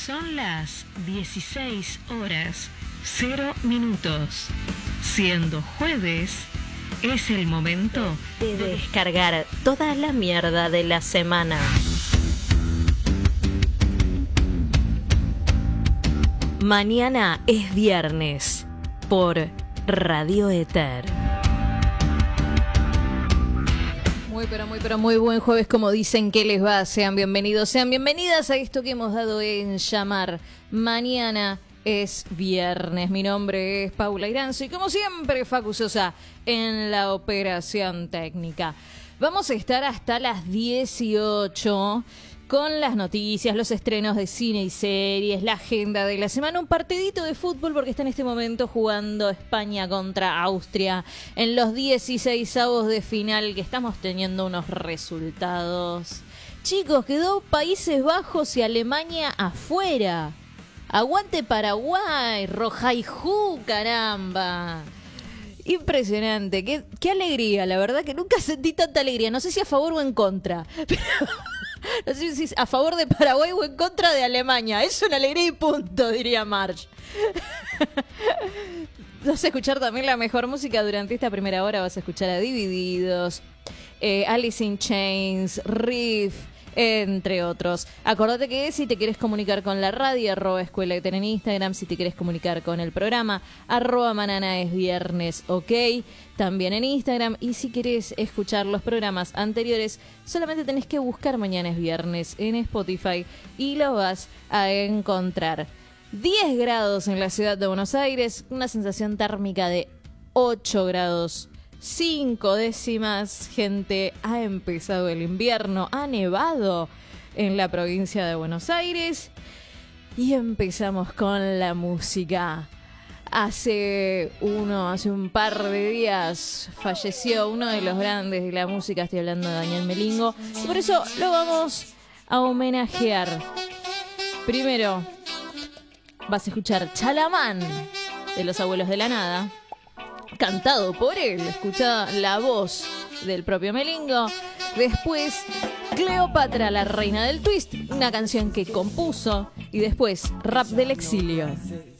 Son las 16:00. Siendo jueves, es el momento de descargar toda la mierda de la semana. Mañana es viernes por Radio Éter. Muy buen jueves, como dicen que les va. Sean bienvenidos, sean bienvenidas a esto que hemos dado en llamar Mañana es viernes. Mi nombre es Paula Iranzo y como siempre Facu Sosa en la operación técnica. Vamos a estar hasta las 18 con las noticias, los estrenos de cine y series, la agenda de la semana, un partidito de fútbol porque está en este momento jugando España contra Austria en los 16avos de final, que estamos teniendo unos resultados. Chicos, quedó Países Bajos y Alemania afuera. Aguante Paraguay, Rojaijú, caramba. Impresionante, qué alegría, la verdad que nunca sentí tanta alegría, no sé si a favor o en contra, pero no sé si a favor de Paraguay o en contra de Alemania, es una alegría y punto, diría Marge. Vas a escuchar también la mejor música durante esta primera hora, vas a escuchar a Divididos, Alice in Chains, Riff, entre otros. Acordate que si te querés comunicar con la radio, @Escuela Éter en Instagram. Si te querés comunicar con el programa, @MananaEsViernes, ok, también en Instagram. Y si querés escuchar los programas anteriores, solamente tenés que buscar Mañana es Viernes en Spotify y lo vas a encontrar. 10 grados en la ciudad de Buenos Aires, una sensación térmica de 8 grados 5 décimas, gente, ha empezado el invierno, ha nevado en la provincia de Buenos Aires y empezamos con la música. Hace un par de días falleció uno de los grandes de la música, estoy hablando de Daniel Melingo, y por eso lo vamos a homenajear. Primero vas a escuchar Chalamán de Los Abuelos de la Nada, cantado por él, escucha la voz del propio Melingo. Después Cleopatra, la reina del twist, una canción que compuso. Y después Rap del Exilio.